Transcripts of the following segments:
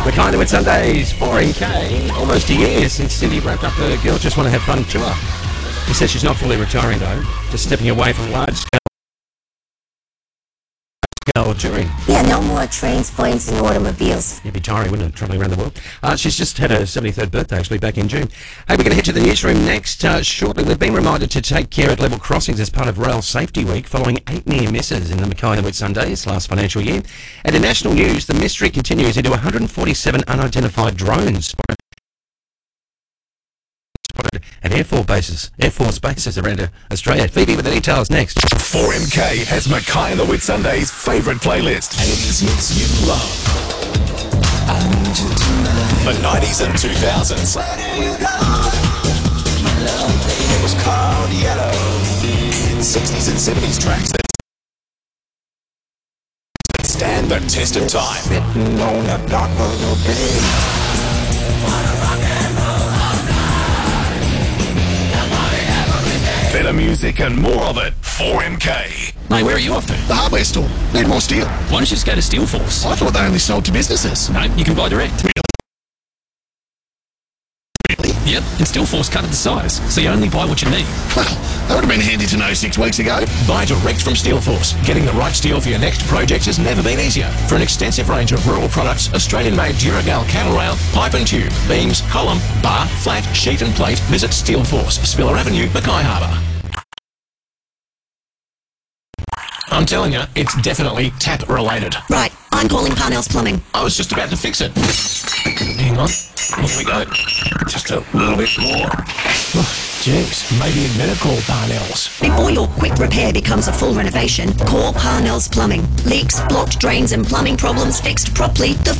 Mackay with Sundays, 4MK. Almost a year since Cindy wrapped up her Girls Just Want to Have Fun tour. She says she's not fully retiring though, just stepping away from large-scale touring. Yeah, no more trains, planes and automobiles. It'd be tiring, wouldn't it, travelling around the world? She's just had her 73rd birthday, actually, back in June. Hey, we're going to head to the newsroom next shortly. We've been reminded to take care at level crossings as part of Rail Safety Week, following 8 near misses in the Mackay and Whitsundays last financial year. And in national news, the mystery continues into 147 unidentified drones spotted at Air Force bases around Australia. Phoebe with the details next. 4MK has Mackay and the Whitsundays' favourite playlist. 80s hits you love. The 90s and 2000s. It was called Yellow. And 60s and 70s tracks that stand the test of time. Sitting on the dock of your bed. Better music and more of it. 4MK. Mate, where are you off to? The hardware store. Need more steel. Why don't you just go to Steel Force? I thought they only sold to businesses. No, you can buy direct. Really? Yep, and Steel Force cut the size, so you only buy what you need. Well, that would have been handy to know 6 weeks ago. Buy direct from Steel Force. Getting the right steel for your next project has never been easier. For an extensive range of rural products, Australian-made Duragal cattle rail, pipe and tube, beams, column, bar, flat, sheet and plate, visit Steel Force, Spiller Avenue, Mackay Harbour. I'm telling you, it's definitely tap related. Right, I'm calling Parnell's Plumbing. I was just about to fix it. Hang on. Here we go. Just a little bit more. Jeez, maybe it better call Parnell's. Before your quick repair becomes a full renovation, call Parnell's Plumbing. Leaks, blocked drains and plumbing problems fixed properly the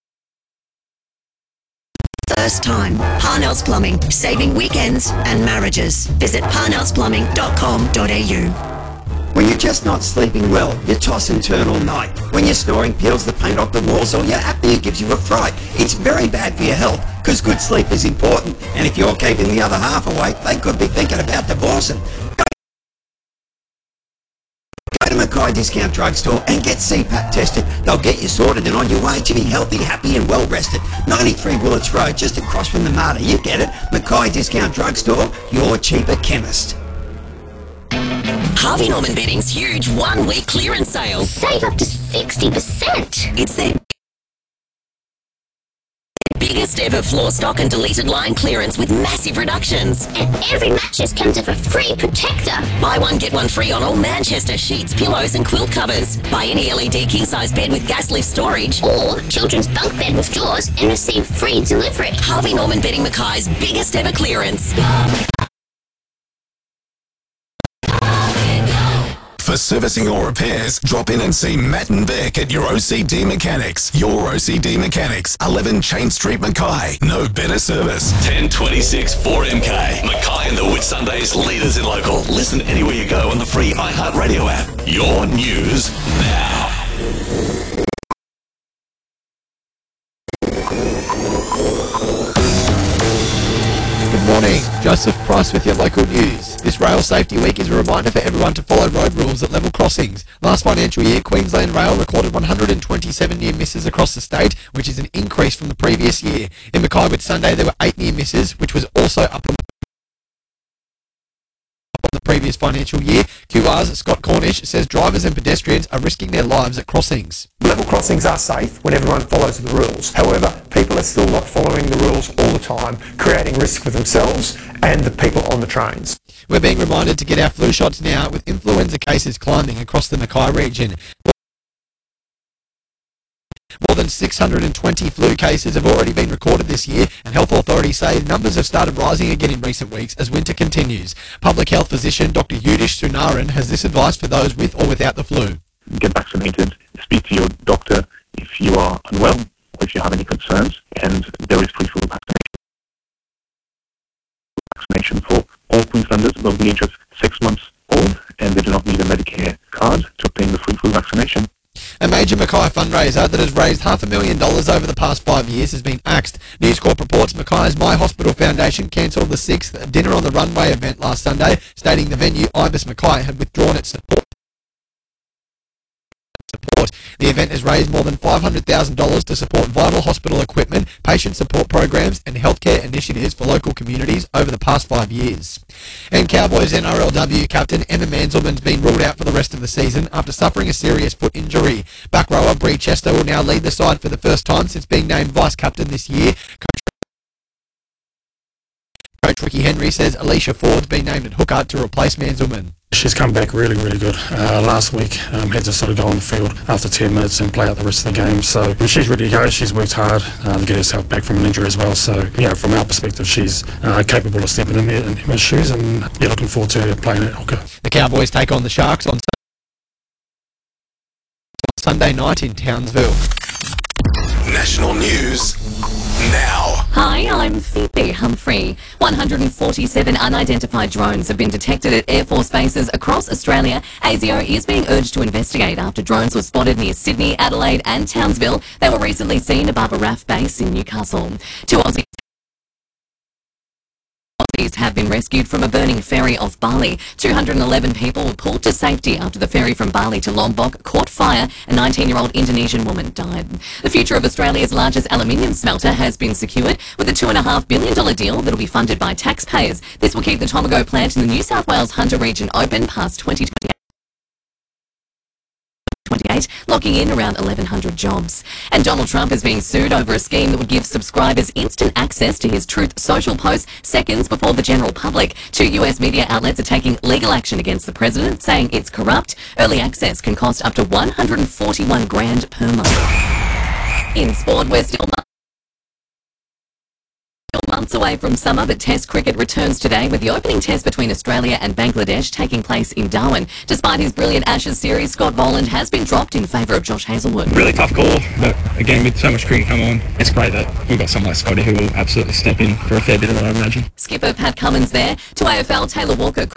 first time. Parnell's Plumbing, saving weekends and marriages. Visit parnellsplumbing.com.au. When you're just not sleeping well, you toss and turn all night. When your snoring peels the paint off the walls or your apnea gives you a fright. It's very bad for your health, because good sleep is important. And if you're keeping the other half awake, they could be thinking about divorcing. Go to Mackay Discount Drugstore and get CPAP tested. They'll get you sorted and on your way to be healthy, happy and well rested. 93 Willets Road, just across from the Marta. You get it. Mackay Discount Drugstore, your cheaper chemist. Harvey Norman Bedding's huge 1 week clearance sale. Save up to 60%. It's their biggest ever floor stock and deleted line clearance with massive reductions. And every mattress comes with a free protector. Buy one, get one free on all Manchester sheets, pillows and quilt covers. Buy any LED king-size bed with gas lift storage. Or children's bunk bed with drawers and receive free delivery. Harvey Norman Bedding Mackay's biggest ever clearance. For servicing or repairs, drop in and see Matt and Beck at your OCD Mechanics. Your OCD Mechanics, 11 Chain Street, Mackay. No better service. 1026 4MK. Mackay and the Whitsundays, leaders in local. Listen anywhere you go on the free iHeartRadio app. Your news now. Good morning, Joseph Price with your local news. This Rail Safety Week is a reminder for everyone to follow road rules at level crossings. Last financial year, Queensland Rail recorded 127 near misses across the state, which is an increase from the previous year. In Mackay Whitsunday, there were 8 near misses, which was also up from the previous financial year. QR's Scott Cornish says drivers and pedestrians are risking their lives at crossings. Level crossings are safe when everyone follows the rules. However, people are still not following the rules all the time, creating risk for themselves and the people on the trains. We're being reminded to get our flu shots now, with influenza cases climbing across the Mackay region. More than 620 flu cases have already been recorded this year, and health authorities say numbers have started rising again in recent weeks as winter continues. Public health physician Dr. Yudish Sunaran has this advice for those with or without the flu. Get vaccinated, speak to your doctor if you are unwell or if you have any concerns, and there is free flu vaccination for all Queenslanders above the age of 6 months old, and they do not need a Medicare card to obtain the free flu vaccination. A major Mackay fundraiser that has raised $500,000 over the past 5 years has been axed. News Corp reports Mackay's My Hospital Foundation cancelled the 6th Dinner on the Runway event last Sunday, stating the venue Ibis Mackay had withdrawn its support support. The event has raised more than $500,000 to support vital hospital equipment, patient support programs and healthcare initiatives for local communities over the past 5 years. And Cowboys NRLW captain Emma Manzelman's been ruled out for the rest of the season after suffering a serious foot injury. Back rower Bree Chester will now lead the side for the first time since being named vice-captain this year. Coach Ricky Henry says Alicia Ford's been named at hooker to replace Manzelman. She's come back really, really good. Last week, had to sort of go on the field after 10 minutes and play out the rest of the game. So she's ready to go. She's worked hard to get herself back from an injury as well. So, from our perspective, she's capable of stepping in there in Emma's shoes and looking forward to her playing at hooker. The Cowboys take on the Sharks on Sunday night in Townsville. National news now. Hi, I'm Phoebe Humphrey. 147 unidentified drones have been detected at Air Force bases across Australia. ASIO is being urged to investigate after drones were spotted near Sydney, Adelaide and Townsville. They were recently seen above a RAF base in Newcastle. Two Aussies have been rescued from a burning ferry off Bali. 211 people were pulled to safety after the ferry from Bali to Lombok caught fire. A 19-year-old Indonesian woman died. The future of Australia's largest aluminium smelter has been secured with a $2.5 billion deal that will be funded by taxpayers. This will keep the Tomago plant in the New South Wales Hunter region open past 2028. Locking in around 1,100 jobs. And Donald Trump is being sued over a scheme that would give subscribers instant access to his Truth Social posts seconds before the general public. Two US media outlets are taking legal action against the president, saying it's corrupt. Early access can cost up to $141 grand per month. In sport, we're still months away from summer, but Test cricket returns today with the opening test between Australia and Bangladesh taking place in Darwin. Despite his brilliant Ashes series, Scott Boland has been dropped in favour of Josh Hazlewood. Really tough call, but again, with so much cricket come on, it's great that we've got someone like Scotty who will absolutely step in for a fair bit of it, I imagine. Skipper Pat Cummins there. To AFL, Taylor Walker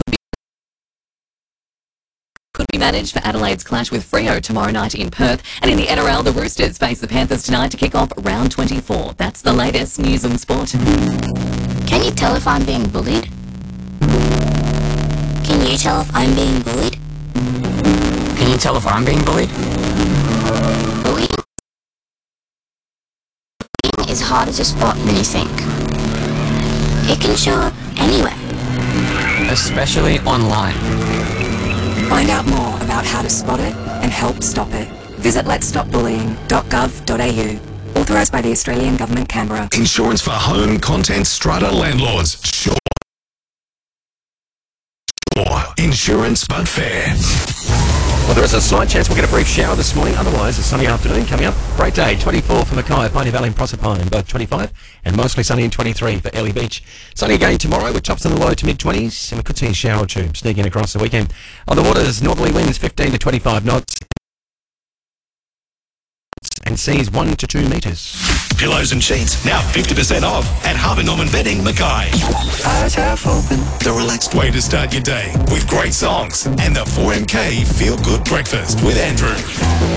could be managed for Adelaide's clash with Freo tomorrow night in Perth. And in the NRL, the Roosters face the Panthers tonight to kick off round 24. That's the latest news and sport. Can you tell if I'm being bullied? Can you tell if I'm being bullied? Can you tell if I'm being bullied? Bullying is harder to spot than you think. It can show up anywhere. Especially online. Find out more about how to spot it and help stop it. Visit letsstopbullying.gov.au. Authorised by the Australian Government, Canberra. Insurance for home content strata landlords. Sure. Insurance but fair. Well, there is a slight chance we'll get a brief shower this morning. Otherwise, a sunny afternoon coming up. Great day. 24 for Mackay, Pioneer Valley and Proserpine, both 25, and mostly sunny and 23 for Early Beach. Sunny again tomorrow with tops in the low to mid-20s, and we could see a shower or two sneaking across the weekend. On the waters, northerly winds 15 to 25 knots, and seas 1 to 2 metres. Pillows and sheets now 50% off at Harbour Norman Bedding, Mackay. Eyes half open. The relaxed way to start your day with great songs and the 4MK Feel Good Breakfast with Andrew.